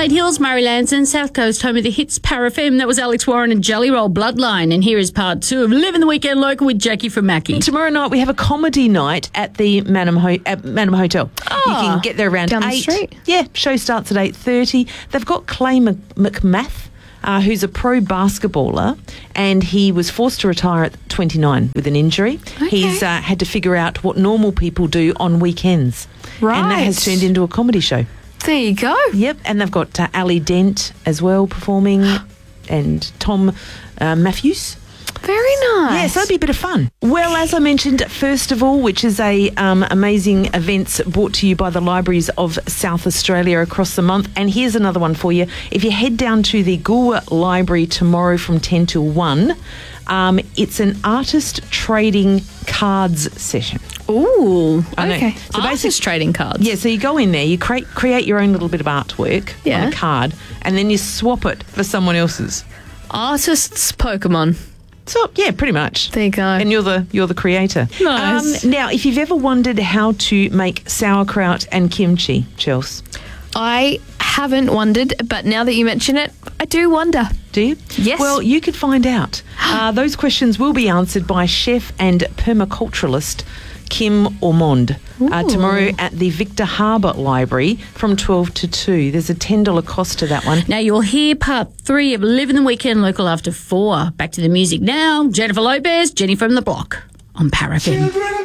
Adelaide Hills, Murray Lansing, South Coast, home of the hits, Paraffin. That was Alex Warren and Jelly Roll, Bloodline. And here is part 2 of Living the Weekend Local with Jackie from Mackie. Tomorrow night we have a comedy night at the Manum Hotel. You can get there around down 8. The street. Yeah, show starts at 8:30. They've got Clay McMath, who's a pro basketballer, and he was forced to retire at 29 with an injury. Okay. He's had to figure out what normal people do on weekends. Right. And that has turned into a comedy show. There you go. Yep, and they've got Ali Dent as well performing, and Tom Matthews. Very nice. Yeah, so it'd be a bit of fun. Well, as I mentioned, first of all, which is a amazing events brought to you by the libraries of South Australia across the month. And here's another one for you. If you head down to the Goolwa Library tomorrow from 10 till 1, it's an artist trading cards session. Ooh, I know. okay. So Artist trading cards. Yeah, so you go in there, you create your own little bit of artwork on a card, and then you swap it for someone else's. Artists Pokemon. So yeah, pretty much. There you go. And you're the creator. Nice. Now, if you've ever wondered how to make sauerkraut and kimchi, Chels, I haven't wondered, but now that you mention it, I do wonder. do you? Yes. Well, you could find out. Those questions will be answered by chef and permaculturalist Kim Ormond tomorrow at the Victor Harbour Library from 12 to 2. There's a $10 cost to that one. Now you'll hear part 3 of Living the Weekend Local after 4. Back to the music now. Jennifer Lopez, Jenny from the Block on Paraffin.